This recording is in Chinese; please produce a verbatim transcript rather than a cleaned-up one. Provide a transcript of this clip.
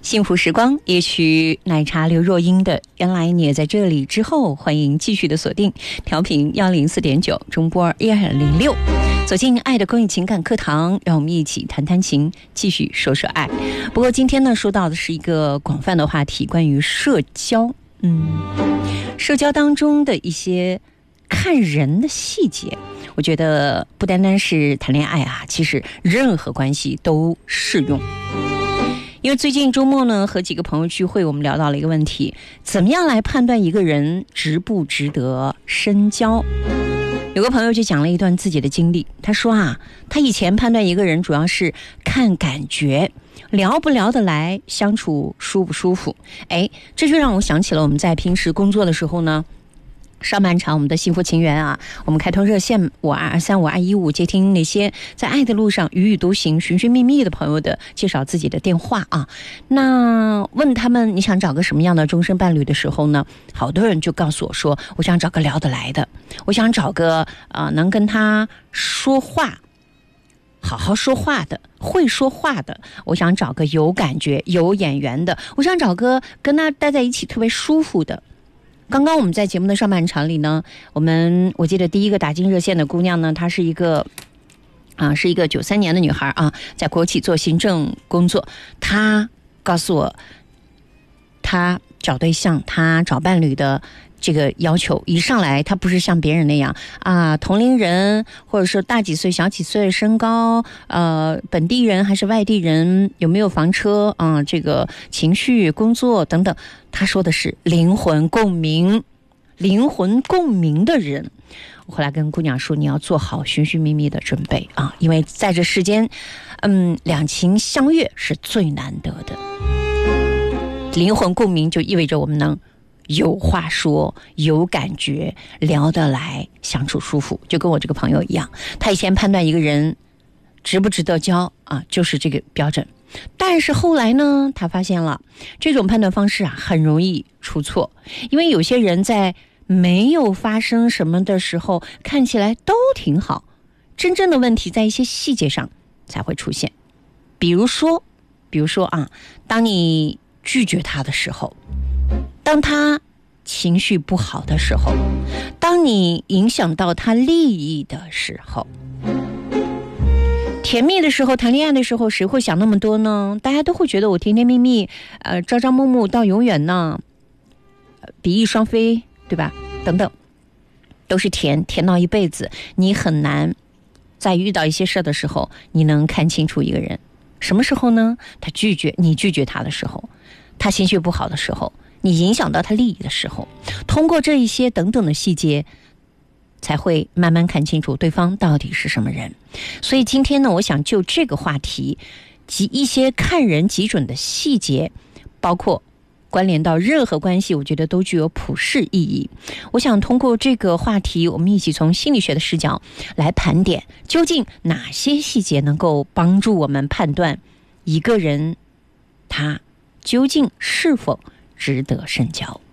幸福时光，也许奶茶刘若英的原来你也在这里之后，欢迎继续的锁定调频幺零四点九中波一二零六，走进爱的公益情感课堂，让我们一起谈谈情，继续说说爱。不过今天呢，说到的是一个广泛的话题，关于社交。嗯，社交当中的一些看人的细节，我觉得不单单是谈恋爱啊，其实任何关系都适用。因为最近周末呢，和几个朋友聚会，我们聊到了一个问题：怎么样来判断一个人值不值得深交？有个朋友就讲了一段自己的经历，他说啊，他以前判断一个人主要是看感觉，聊不聊得来，相处舒不舒服。哎，这就让我想起了我们在平时工作的时候呢，上半场我们的幸福情缘啊，我们开通热线五二二三五二一五，接听那些在爱的路上踽踽独行、寻寻觅觅的朋友的介绍自己的电话啊。那问他们你想找个什么样的终身伴侣的时候呢，好多人就告诉我说，我想找个聊得来的，我想找个呃能跟他说话好好说话的，会说话的，我想找个有感觉有眼缘的，我想找个跟他待在一起特别舒服的。刚刚我们在节目的上半场里呢，我们我记得第一个打进热线的姑娘呢，她是一个啊，是一个九三年的女孩啊，在国企做行政工作。她告诉我，她找对象，她找伴侣的这个要求一上来，她不是像别人那样啊，同龄人或者说大几岁小几岁，身高呃本地人还是外地人，有没有房车啊，这个情绪工作等等。他说的是灵魂共鸣，灵魂共鸣的人。我后来跟姑娘说，你要做好寻寻觅觅的准备啊，因为在这世间，嗯，两情相悦是最难得的。灵魂共鸣就意味着我们能有话说，有感觉，聊得来，相处舒服。就跟我这个朋友一样，他以前判断一个人值不值得交啊，就是这个标准。但是后来呢，他发现了这种判断方式啊，很容易出错。因为有些人在没有发生什么的时候，看起来都挺好，真正的问题在一些细节上才会出现。比如说，比如说啊，当你拒绝他的时候，当他情绪不好的时候，当你影响到他利益的时候。甜蜜的时候，谈恋爱的时候，谁会想那么多呢？大家都会觉得我甜甜蜜蜜，呃，朝朝暮暮到永远呢，比翼双飞，对吧？等等，都是甜，甜到一辈子。你很难在遇到一些事的时候，你能看清楚一个人。什么时候呢？他拒绝你拒绝他的时候，他情绪不好的时候，你影响到他利益的时候，通过这一些等等的细节，才会慢慢看清楚对方到底是什么人。所以今天呢，我想就这个话题及一些看人极准的细节，包括关联到任何关系，我觉得都具有普世意义。我想通过这个话题，我们一起从心理学的视角来盘点，究竟哪些细节能够帮助我们判断一个人他究竟是否值得深交。